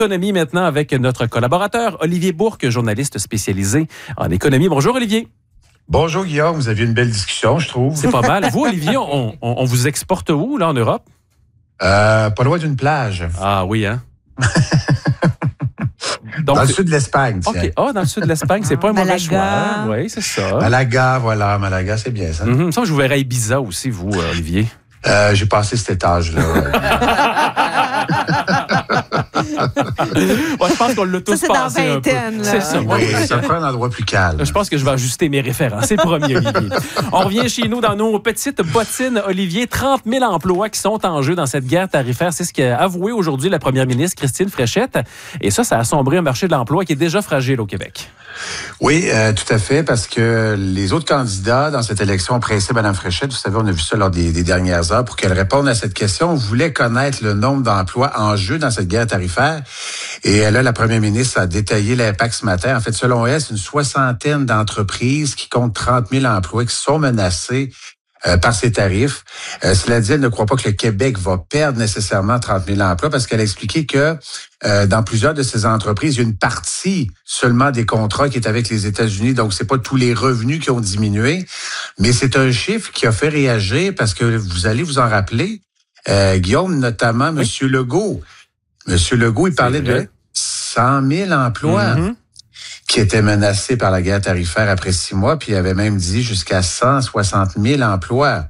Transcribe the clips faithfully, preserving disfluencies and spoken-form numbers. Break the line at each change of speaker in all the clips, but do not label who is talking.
Économie maintenant avec notre collaborateur Olivier Bourque, journaliste spécialisé en économie. Bonjour Olivier.
Bonjour Guillaume, vous aviez une belle discussion, je trouve.
C'est pas mal. Vous Olivier, on, on, on vous exporte où là en Europe?
Euh, pas loin d'une plage.
Ah oui, hein?
Donc, dans le sud de l'Espagne.
OK. Ah, oh, dans le sud de l'Espagne, c'est pas un mauvais choix. Hein? Oui, c'est ça.
Malaga, voilà. Malaga, c'est bien ça.
Mm-hmm. Ça, je vous verrais à Ibiza aussi, vous, Olivier.
Euh, j'ai passé cet étage-là.
Ouais, je pense qu'on l'a tous
ça,
passé un peu.
C'est
ça.
Oui, ça prend un endroit plus calme.
Je pense que je vais ajuster mes références. C'est promis, Olivier. On revient chez nous dans nos petites bottines, Olivier. trente mille emplois qui sont en jeu dans cette guerre tarifaire. C'est ce qu'a avoué aujourd'hui la première ministre Christine Fréchette. Et ça, ça a assombré un marché de l'emploi qui est déjà fragile au Québec.
Oui, euh, tout à fait, parce que les autres candidats dans cette élection ont pressé Mme Fréchette. Vous savez, on a vu ça lors des, des dernières heures pour qu'elle réponde à cette question. On voulait connaître le nombre d'emplois en jeu dans cette guerre tarifaire. Et là, la première ministre a détaillé l'impact ce matin. En fait, selon elle, c'est une soixantaine d'entreprises qui comptent trente mille emplois qui sont menacés Euh, par ces tarifs. Euh, cela dit, elle ne croit pas que le Québec va perdre nécessairement trente mille emplois parce qu'elle a expliqué que euh, dans plusieurs de ces entreprises, il y a une partie seulement des contrats qui est avec les États-Unis, donc c'est pas tous les revenus qui ont diminué, mais c'est un chiffre qui a fait réagir parce que vous allez vous en rappeler, euh, Guillaume, notamment oui. M. Legault. M. Legault, il parlait de cent mille emplois. Mm-hmm. qui étaient menacés par la guerre tarifaire après six mois, puis il avait même dit jusqu'à cent soixante mille emplois.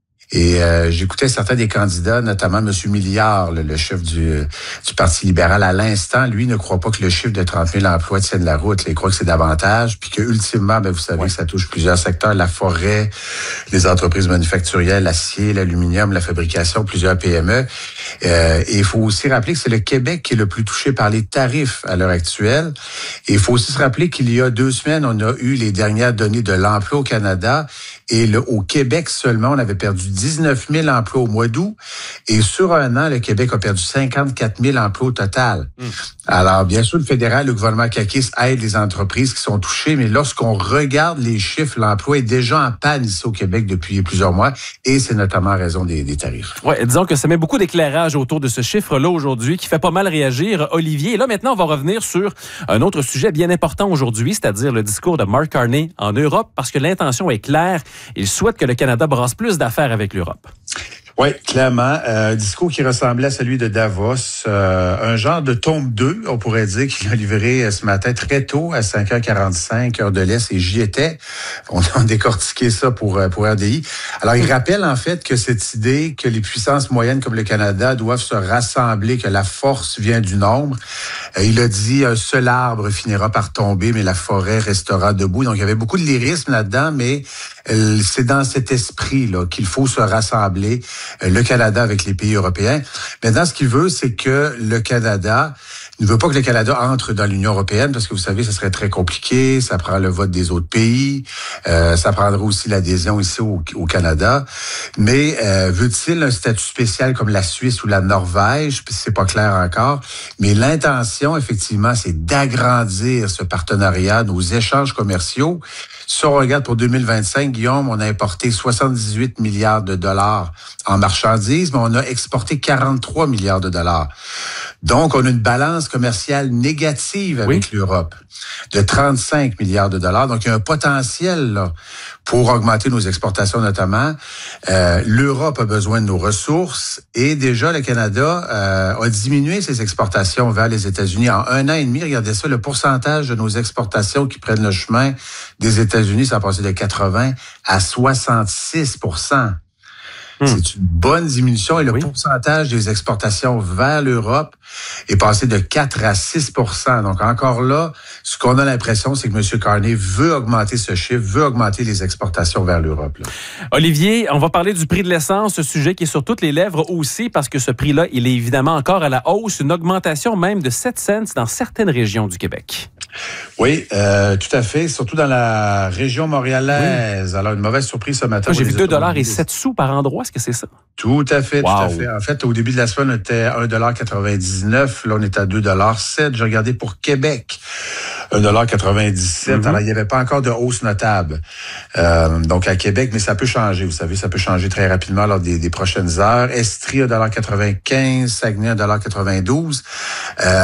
Et euh, j'écoutais certains des candidats, notamment M. Milliard, le, le chef du, du Parti libéral, à l'instant, lui ne croit pas que le chiffre de trente mille emplois tienne la route. Là, il croit que c'est davantage, puis que ultimement, ben, vous savez ouais. que ça touche plusieurs secteurs, la forêt, les entreprises manufacturières, l'acier, l'aluminium, la fabrication, plusieurs P M E. Euh, et il faut aussi rappeler que c'est le Québec qui est le plus touché par les tarifs à l'heure actuelle. Et il faut aussi se rappeler qu'il y a deux semaines, on a eu les dernières données de l'emploi au Canada. Et le, au Québec seulement, on avait perdu dix-neuf mille emplois au mois d'août. Et sur un an, le Québec a perdu cinquante-quatre mille emplois au total. Mmh. Alors, bien sûr, le fédéral, le gouvernement caquiste aide les entreprises qui sont touchées. Mais lorsqu'on regarde les chiffres, l'emploi est déjà en panne ici au Québec depuis plusieurs mois. Et c'est notamment à raison des, des tarifs.
Oui, disons que ça met beaucoup d'éclairage autour de ce chiffre-là aujourd'hui qui fait pas mal réagir, Olivier. Et là, maintenant, on va revenir sur un autre sujet bien important aujourd'hui, c'est-à-dire le discours de Mark Carney en Europe, parce que l'intention est claire. Il souhaite que le Canada brasse plus d'affaires avec l'Europe.
Oui, clairement. Euh, un discours qui ressemblait à celui de Davos. Euh, un genre de tome deux, on pourrait dire, qu'il a livré ce matin très tôt, à cinq heures quarante-cinq, heure de l'Est, et j'y étais. On a décortiqué ça pour, pour R D I. Alors, il rappelle en fait que cette idée que les puissances moyennes comme le Canada doivent se rassembler, que la force vient du nombre. Euh, il a dit, un seul arbre finira par tomber, mais la forêt restera debout. Donc, il y avait beaucoup de lyrisme là-dedans, mais euh, c'est dans cet esprit-là qu'il faut se rassembler. Le Canada avec les pays européens. Maintenant, ce qu'il veut, c'est que le Canada ne veut pas que le Canada entre dans l'Union européenne parce que vous savez, ça serait très compliqué. Ça prend le vote des autres pays. Euh, ça prendra aussi l'adhésion ici au, au Canada. Mais euh, veut-il un statut spécial comme la Suisse ou la Norvège? C'est pas clair encore. Mais l'intention, effectivement, c'est d'agrandir ce partenariat, nos échanges commerciaux. Si on regarde pour deux mille vingt-cinq, Guillaume, on a importé soixante-dix-huit milliards de dollars en marchandises, mais on a exporté quarante-trois milliards de dollars. Donc, on a une balance commerciale négative avec oui. l'Europe de trente-cinq milliards de dollars. Donc, il y a un potentiel là, pour augmenter nos exportations notamment. Euh, L'Europe a besoin de nos ressources et déjà, le Canada euh, a diminué ses exportations vers les États-Unis. En un an et demi, regardez ça, le pourcentage de nos exportations qui prennent le chemin des États-Unis, ça a passé de quatre-vingts à soixante-six pour cent. Hum. C'est une bonne diminution et le oui. pourcentage des exportations vers l'Europe est passé de quatre à six pour cent. Donc encore là, ce qu'on a l'impression, c'est que M. Carney veut augmenter ce chiffre, veut augmenter les exportations vers l'Europe. Là.
Olivier, on va parler du prix de l'essence, ce sujet qui est sur toutes les lèvres aussi, parce que ce prix-là, il est évidemment encore à la hausse, une augmentation même de sept cents dans certaines régions du Québec.
Oui, euh, tout à fait, surtout dans la région montréalaise. Oui. Alors, une mauvaise surprise ce matin.
Moi, j'ai vu deux dollars et sept sous par endroit, est-ce que c'est ça?
Tout à fait,
wow.
tout à fait. En fait, au début de la semaine, on était à un dollar quatre-vingt-dix-neuf. Là, on est à deux dollars sept. J'ai regardé pour Québec, un dollar quatre-vingt-dix-sept. Mm-hmm. Alors, il n'y avait pas encore de hausse notable. Euh, donc, à Québec, mais ça peut changer. Vous savez, ça peut changer très rapidement lors des, des prochaines heures. Estrie, un dollar quatre-vingt-quinze. Saguenay, un dollar quatre-vingt-douze. Euh,